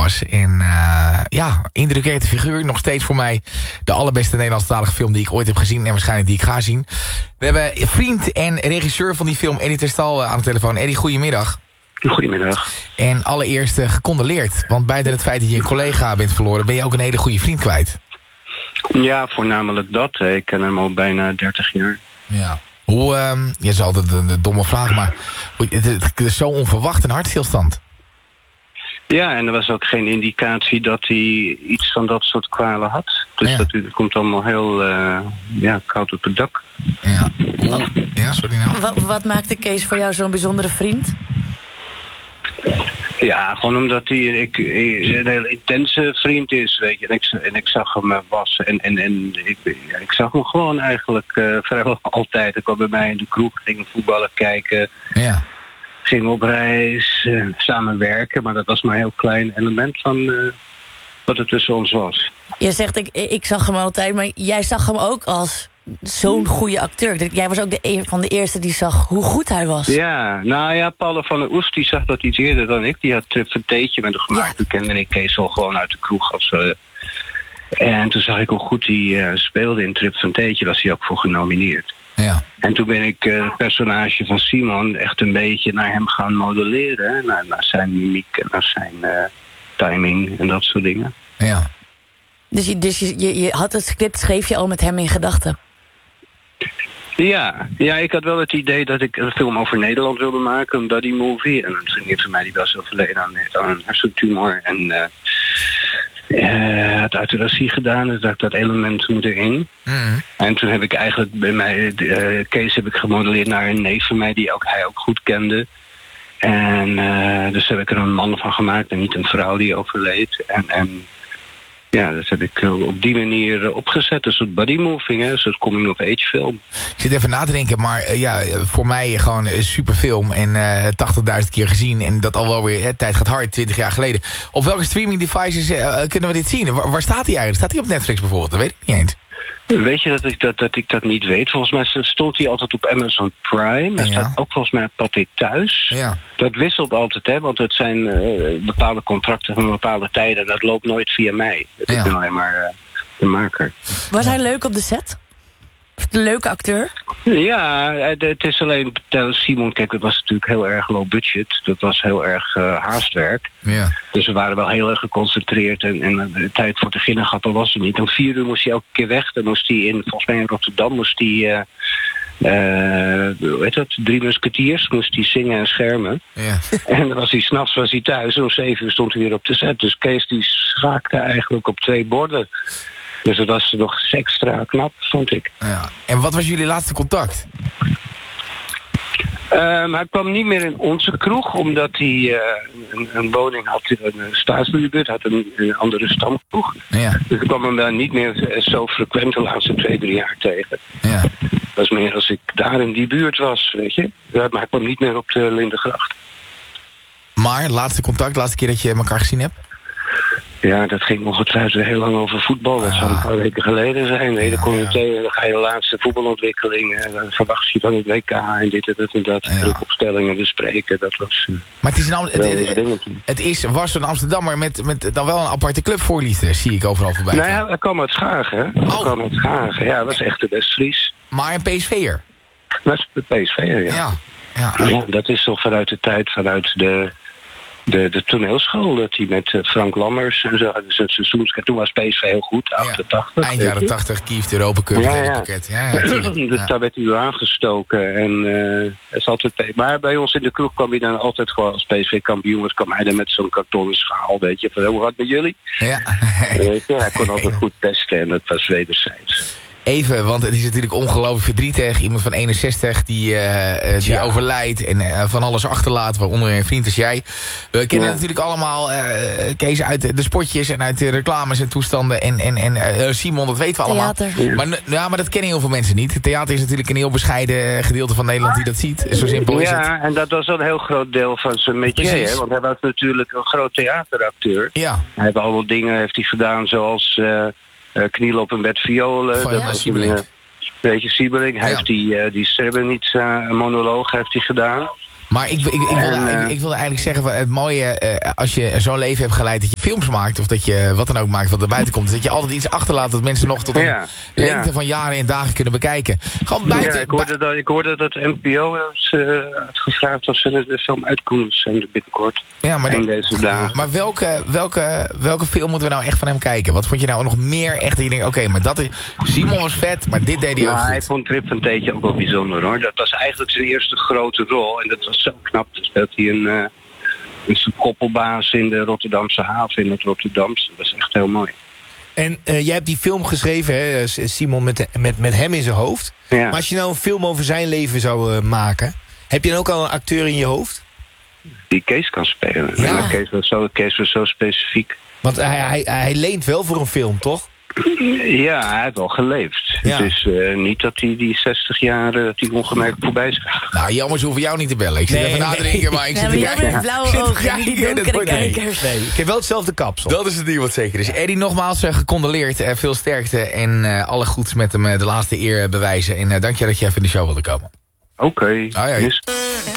was. En indrukwekkende figuur. Nog steeds voor mij de allerbeste Nederlandstalige film die ik ooit heb gezien. En waarschijnlijk die ik ga zien. We hebben vriend en regisseur van die film, Eddie Terstal, aan de telefoon. Eddie, goedemiddag. Goedemiddag. En allereerst gecondoleerd. Want buiten het feit dat je een collega bent verloren, ben je ook een hele goede vriend kwijt. Ja, voornamelijk dat. Ik ken hem al bijna 30 jaar. Ja. Je is altijd een domme vraag, maar het is zo onverwacht een hartstilstand. Ja, en er was ook geen indicatie dat hij iets van dat soort kwalen had. Dus dat komt allemaal heel koud op het dak. Ja, sorry nou. Wat maakte Kees voor jou zo'n bijzondere vriend? Ja, gewoon omdat hij een hele intense vriend is, weet je. En ik zag hem wassen en ik zag hem gewoon eigenlijk vrijwel altijd. Hij kwam bij mij in de kroeg, ging voetballen kijken. Ja. Ging op reis, samen werken, maar dat was maar een heel klein element van wat er tussen ons was. Je zegt, ik zag hem altijd, maar jij zag hem ook als zo'n goede acteur. Jij was ook van de eerste die zag hoe goed hij was. Ja, nou ja, Paul van der Oest die zag dat iets eerder dan ik. Die had een theetje met hem gemaakt. Ja. Toen kende ik Kees al gewoon uit de kroeg. En toen zag ik hoe goed hij speelde in Trip van Theetje. Was hij ook voor genomineerd. Ja. En toen ben ik het personage van Simon echt een beetje naar hem gaan modelleren. Naar zijn mimiek en naar zijn timing en dat soort dingen. Ja. Dus je had het script, schreef je al met hem in gedachten? Ja, ik had wel het idee dat ik een film over Nederland wilde maken, een buddy movie. En een vriendin van mij die was overleden aan een hersentumor. En had euthanasie gedaan, dus dat element moet erin. Mm. En toen heb ik eigenlijk bij mij, Kees heb ik gemodelleerd naar een neef van mij die hij ook goed kende. En dus heb ik er een man van gemaakt en niet een vrouw die overleed. En ja, dat heb ik op die manier opgezet. Een soort buddy moving, een soort coming-of-age film. Ik zit even na te denken, maar voor mij gewoon een super film. En 80.000 keer gezien. En dat al wel weer, tijd gaat hard, 20 jaar geleden. Op welke streaming devices kunnen we dit zien? Waar staat hij eigenlijk? Staat hij op Netflix bijvoorbeeld? Dat weet ik niet eens. Weet je dat ik dat niet weet? Volgens mij stond hij altijd op Amazon Prime. Er staat ook volgens mij op Pathé Thuis. Ja. Dat wisselt altijd, hè? Want het zijn bepaalde contracten van bepaalde tijden. En dat loopt nooit via mij. Ik ben alleen maar de maker. Was hij leuk op de set? Een leuke acteur? Ja, het is alleen Simon, kijk, het was natuurlijk heel erg low budget. Dat was heel erg haastwerk. Ja. Dus we waren wel heel erg geconcentreerd en de tijd voor de ginnegappen was er niet. Om 4 uur moest hij elke keer weg. Dan moest hij volgens mij in Rotterdam moest hij, hoe heet dat, 3 Musketiers, moest hij zingen en schermen. Ja. En dan was hij 's nachts thuis en om 7 uur stond hij weer op de set. Dus Kees die schaakte eigenlijk op 2 borden. Dus dat was nog extra knap, vond ik. Ja. En wat was jullie laatste contact? Hij kwam niet meer in onze kroeg, omdat hij een woning had in een staatsbuurt, had een andere stamkroeg. Ja. Dus ik kwam hem daar niet meer zo frequent de laatste 2-3 jaar tegen. Ja. Dat was meer als ik daar in die buurt was, weet je. Maar hij kwam niet meer op de Lindengracht. Maar, laatste contact, laatste keer dat je elkaar gezien hebt? Ja, dat ging ongetwijfeld heel lang over voetbal. Dat zou een paar weken geleden zijn. Nee, dan kom je meteen, dan ga je de laatste voetbalontwikkeling. Dan verwacht je van het WK en dit en dat. Drukopstellingen bespreken. Dat was. Maar het was een Amsterdammer met dan wel een aparte clubvoorliefde, zie ik overal voorbij. Nou ja, hij kwam uit Schagen. Hij kwam uit Schagen. Ja, dat was echt de West-Fries. Maar een PSV'er? Dat is de PSV'er, Ja. Ja, dat is toch vanuit de tijd, vanuit de toneelschool, dat hij met Frank Lammers en zo, dus een seizoenskaart. Toen was PSV heel goed, 88. Eind jaren 80, Kieft, Europa Cup, pakket. Dus daar werd hij weer aangestoken. En het is altijd, maar bij ons in de kroeg kwam hij dan altijd gewoon als PSV-kampioen. Dus kwam hij dan met zo'n kartonnen schaal, weet je, van hoe gaat het met jullie? Ja. Hij kon altijd goed testen en dat was wederzijds. Even, want het is natuurlijk ongelooflijk verdrietig. Iemand van 61 die overlijdt en van alles achterlaat, waaronder een vriend als jij. We kennen natuurlijk allemaal Kees uit de spotjes en uit de reclames en toestanden. En Simon, dat weten we allemaal. Theater. Maar dat kennen heel veel mensen niet. Het theater is natuurlijk een heel bescheiden gedeelte van Nederland die dat ziet. Zo simpel is het. Ja, en dat was een heel groot deel van zijn métier. Hè? Want hij was natuurlijk een groot theateracteur. Ja. Hij heeft allemaal dingen heeft hij gedaan zoals knielen op een bed violen. Van Siebeling. Beetje Siebeling. Hij heeft die Srebrenica monoloog heeft hij gedaan. Maar ik wilde eigenlijk zeggen, van het mooie, als je zo'n leven hebt geleid dat je films maakt, of dat je wat dan ook maakt wat er buiten komt, is dat je altijd iets achterlaat dat mensen nog tot een lengte van jaren en dagen kunnen bekijken. Gewoon buiten. Ja, ik hoorde dat NPO had gevraagd of ze de film uit konden zenden binnenkort. Ja, maar deze dagen. Maar welke film moeten we nou echt van hem kijken? Wat vond je nou nog meer echt dat je denkt, oké, maar dat is... Simon was vet, maar dit deed hij ook goed. Hij vond Trip van Teetje ook wel bijzonder, hoor. Dat was eigenlijk zijn eerste grote rol. En dat was zo knap. Dus dat hij een koppelbaas in de Rotterdamse haven in het Rotterdamse. Dat was echt heel mooi. En jij hebt die film geschreven, hè, Simon, met hem in zijn hoofd. Ja. Maar als je nou een film over zijn leven zou maken, heb je dan ook al een acteur in je hoofd? Die Kees kan spelen. Ja. En Kees was zo specifiek. Want hij leent wel voor een film, toch? Ja, hij heeft wel geleefd. Ja. Het is niet dat hij die 60 jaar die ongemerkt voorbij is gegaan. Nou, jammer, ze hoeven jou niet te bellen. Ik zit even na te denken, maar ik zit te jij kijken. met blauwe ogen, die donkere kijkers. Nee, ik heb wel hetzelfde kapsel. Dat is het ding wat zeker is. Eddie, nogmaals gecondoleerd. Veel sterkte en alle goeds met hem de laatste eer bewijzen. En dank je dat je even in de show wilde komen. Oké. Ah, ja. Yes.